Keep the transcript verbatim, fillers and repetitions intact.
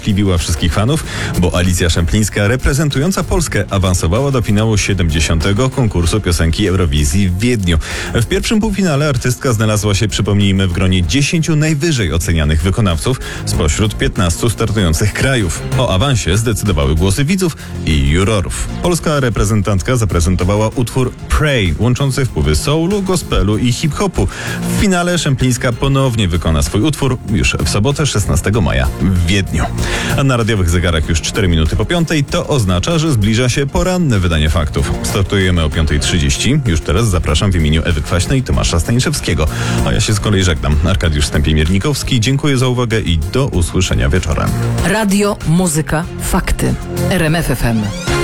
uszczęśliwiła wszystkich fanów, bo Alicja Szemplińska, reprezentująca Polskę, awansowała do finału siedemdziesiątego konkursu piosenki Eurowizji w Wiedniu. W pierwszym półfinale artystka znalazła się, przypomnijmy, w gronie dziesięciu najwyżej ocenianych wykonawców spośród piętnastu startujących krajów. O awansie zdecydowały głosy widzów i jurorów. Polska reprezentantka zaprezentowała utwór Pray, łączący wpływy soulu, gospelu i hip-hopu. W finale Szemplińska ponownie wykona swój utwór już w sobotę szesnastego maja w Wiedniu. A na radiowych zegarach już cztery minuty po piątej, to oznacza, że zbliża się poranne wydanie faktów. Startujemy o piąta trzydzieści. Już teraz zapraszam w imieniu Ewy Kwaśnej i Tomasza Staniszewskiego. A ja się z kolei żegnam. Arkadiusz Stępień-Miernikowski. Dziękuję za uwagę i do usłyszenia wieczorem. Radio, muzyka, fakty. R M F F M.